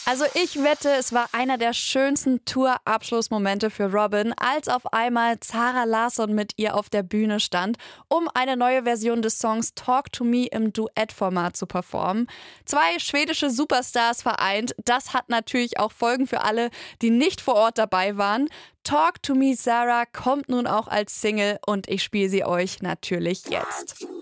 Also ich wette, es war einer der schönsten Tour-Abschlussmomente für Robyn, als auf einmal Zara Larsson mit ihr auf der Bühne stand, um eine neue Version des Songs Talk to Me im Duettformat zu performen. 2 schwedische Superstars vereint, das hat natürlich auch Folgen für alle, die nicht vor Ort dabei waren. Talk to Me Sarah kommt nun auch als Single und ich spiele sie euch natürlich jetzt.